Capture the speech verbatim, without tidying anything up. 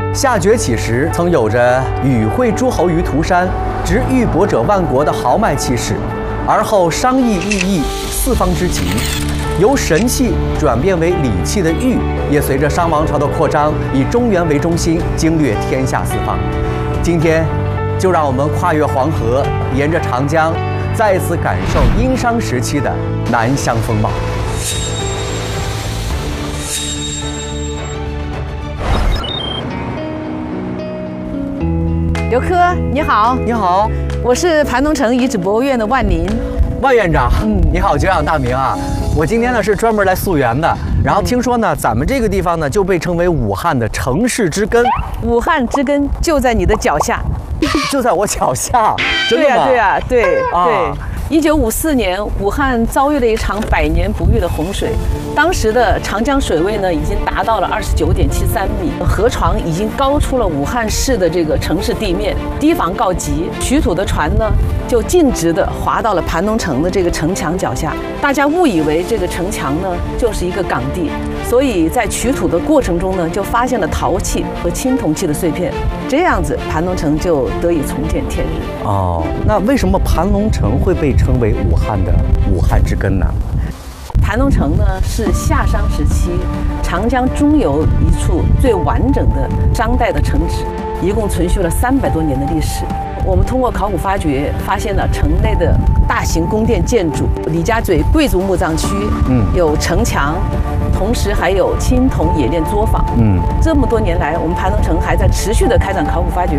夏桷起时，曾有着与会诸侯于涂山，执玉帛者万国的豪迈气势，而后商议寓意，四方之极。由神器转变为礼器的玉，也随着商王朝的扩张，以中原为中心，经略天下四方。今天，就让我们跨越黄河，沿着长江，再一次感受殷商时期的南乡风貌。 刘科，你好， 你好， 我是盘龙城遗址博物院的万林。 万院长，嗯，你好，久仰大名啊！我今天呢是专门来溯源的，然后听说呢，咱们这个地方呢就被称为武汉的城市之根。 武汉之根就在你的脚下， 就在我脚下，真的吗？ 对呀、啊，对呀、啊，对、 啊、 对。一九五四年，武汉遭遇了一场百年不遇的洪水，当时的长江水位呢已经达到了二十九点七三米，河床已经高出了武汉市的这个城市地面，堤防告急，取土的船呢就径直的滑到了盘龙城的这个城墙脚下，大家误以为这个城墙呢就是一个港地，所以在取土的过程中呢就发现了陶器和青铜器的碎片，这样子盘龙城就得以重见天日。 哦，那为什么盘龙城会被称为武汉的武汉之根呢？ 盘龙城呢是夏商时期长江中游一处最完整的商代的城址，一共存续了三百多年的历史。我们通过考古发掘，发现了城内的大型宫殿建筑，李家嘴贵族墓葬区，嗯，有城墙，同时还有青铜冶炼作坊。嗯，这么多年来，我们盘龙城还在持续的开展考古发掘。